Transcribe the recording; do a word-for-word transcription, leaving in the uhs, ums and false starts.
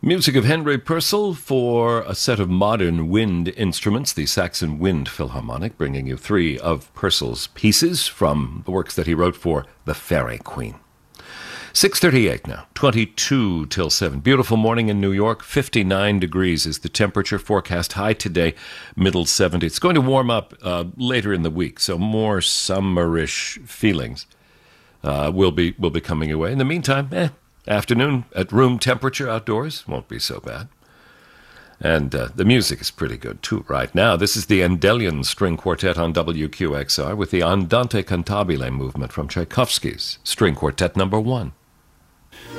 Music of Henry Purcell for a set of modern wind instruments, the Saxon Wind Philharmonic, bringing you three of Purcell's pieces from the works that he wrote for the Fairy Queen. six thirty-eight now, twenty-two till seven. Beautiful morning in New York. fifty-nine degrees is the temperature. Forecast high today, middle seventies. It's going to warm up uh, later in the week, so more summerish feelings uh, will be will be coming away. In the meantime, eh, afternoon at room temperature outdoors won't be so bad. And uh, the music is pretty good, too, right now. This is the Endellian String Quartet on W Q X R with the Andante Cantabile movement from Tchaikovsky's String Quartet number one.